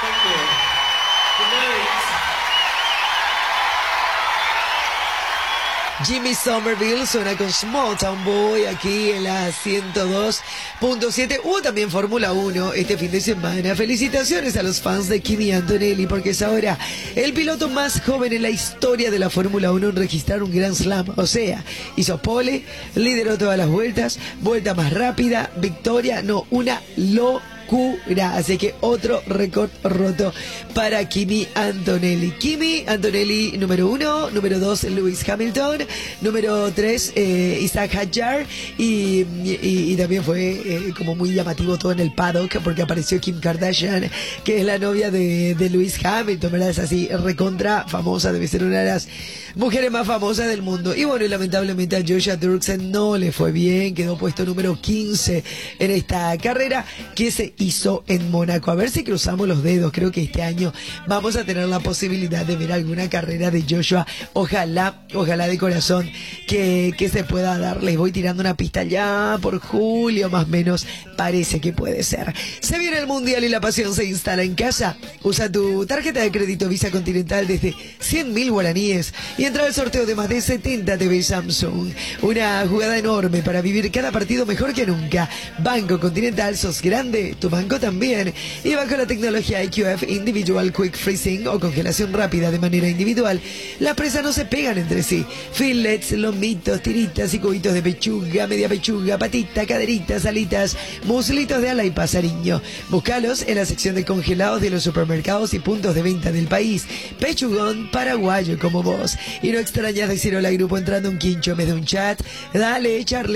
Thank you. Good night. Jimmy Somerville suena con Small Town Boy aquí en la 102.7. Hubo también Fórmula 1 este fin de semana. Felicitaciones a los fans de Kimi Antonelli porque es ahora el piloto más joven en la historia de la Fórmula 1 en registrar un Grand Slam. O sea, hizo pole, lideró todas las vueltas, vuelta más rápida, victoria, no, una locura. Así que otro récord roto para Kimi Antonelli. Kimi Antonelli número 1, número 2 Lewis Hamilton, número 3 Isaac Hadjar y también fue como muy llamativo todo en el paddock porque apareció Kim Kardashian, que es la novia de Lewis Hamilton, ¿verdad? Es así, recontra famosa, debe ser una de las mujeres más famosas del mundo. Y bueno, y lamentablemente a Joshua Dirksen no le fue bien, quedó puesto número 15 en esta carrera que se hizo en Mónaco. A ver si cruzamos los dedos, creo que este año vamos a tener la posibilidad de ver alguna carrera de Joshua. Ojalá de corazón que se pueda dar. Les voy tirando una pista ya por julio más o menos, parece que puede ser. Se viene el Mundial y la pasión se instala en casa. Usa tu tarjeta de crédito Visa Continental desde 100.000 guaraníes y entra al sorteo de más de 70 TV Samsung. Una jugada enorme para vivir cada partido mejor que nunca. Banco Continental, sos grande, tu banco también. Y bajo la tecnología IQF Individual Quick Freezing o congelación rápida de manera individual, las presas no se pegan entre sí. Fillets, lomitos, tiritas y cubitos de pechuga, media pechuga, patita, caderitas, alitas, muslitos de ala y pasariño. Búscalos en la sección de congelados de los supermercados y puntos de venta del país. Pechugón paraguayo como vos. Y no extrañas decir hola al grupo entrando un quincho en vez de un chat. Dale, Charlie.